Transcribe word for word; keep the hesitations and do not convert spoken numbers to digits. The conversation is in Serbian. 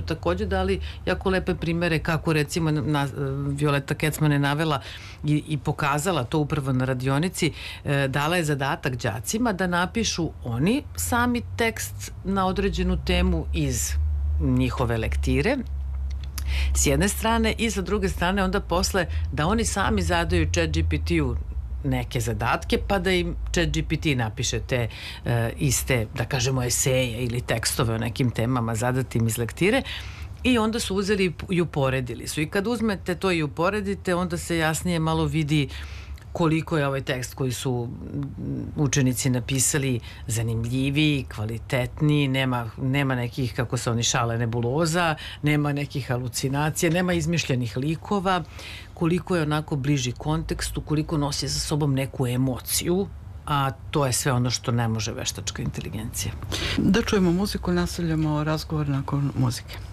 takođe dali jako lepe primere kako recimo na, Violeta Kecman je navela i, i pokazala to upravo na radionici, e, dala je zadatak đacima da napišu oni sami tekst na određenu temu iz njihove lektire s jedne strane i sa druge strane onda posle da oni sami zadaju ChatGPT-u neke zadatke pa da im ChatGPT napiše te e, iste, da kažemo, eseje ili tekstove o nekim temama zadatim iz lektire i onda su uzeli i uporedili su. I kad uzmete to i uporedite, onda se jasnije malo vidi koliko je ovaj tekst koji su učenici napisali zanimljiviji, kvalitetniji, nema, nema nekih, kako se oni šale, nebuloza, nema nekih halucinacija, nema izmišljenih likova, koliko je onako bliži kontekstu, koliko nosi za sobom neku emociju, a to je sve ono što ne može veštačka inteligencija. Da čujemo muziku, nastavljamo razgovor nakon muzike.